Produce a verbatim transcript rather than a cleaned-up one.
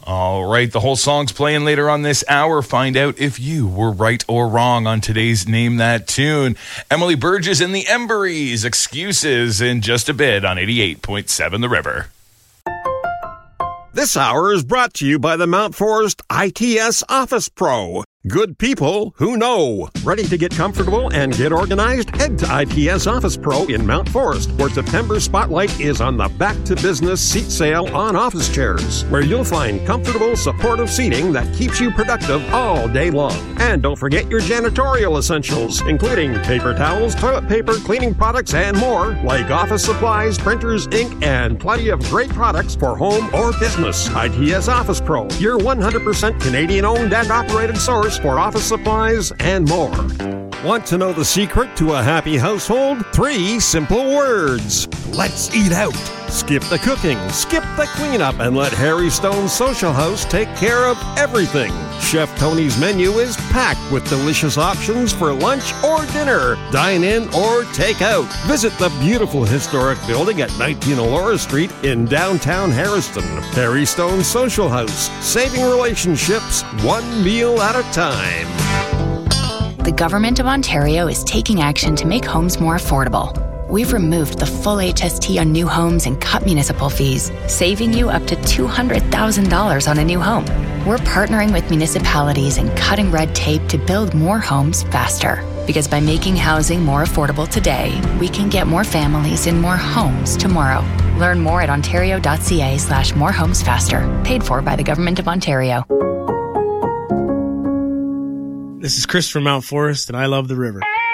All right, the whole song's playing later on this hour. Find out if you were right or wrong on today's Name That Tune. Emily Burgess and the Emberies, Excuses, in just a bit on eighty-eight point seven The River. This hour is brought to you by the Mount Forest I T S Office Pro. Good people who know. Ready to get comfortable and get organized? Head to I T S Office Pro in Mount Forest, where September Spotlight is on the Back to Business seat sale on office chairs, where you'll find comfortable, supportive seating that keeps you productive all day long. And don't forget your janitorial essentials, including paper towels, toilet paper, cleaning products, and more, like office supplies, printers, ink, and plenty of great products for home or business. I T S Office Pro, your one hundred percent Canadian-owned and operated source for office supplies and more. Want to know the secret to a happy household? Three simple words. Let's eat out. Skip the cooking, skip the cleanup, and let Harry Stone's Social House take care of everything. Chef Tony's menu is packed with delicious options for lunch or dinner, dine in or take out. Visit the beautiful historic building at nineteen Elora Street in downtown Harrison. Harry Stone's Social House, saving relationships one meal at a time. The Government of Ontario is taking action to make homes more affordable. We've removed the full H S T on new homes and cut municipal fees, saving you up to two hundred thousand dollars on a new home. We're partnering with municipalities and cutting red tape to build more homes faster. Because by making housing more affordable today, we can get more families in more homes tomorrow. Learn more at ontario.ca slash more homes faster. Paid for by the Government of Ontario. This is Chris from Mount Forest, and I love the river.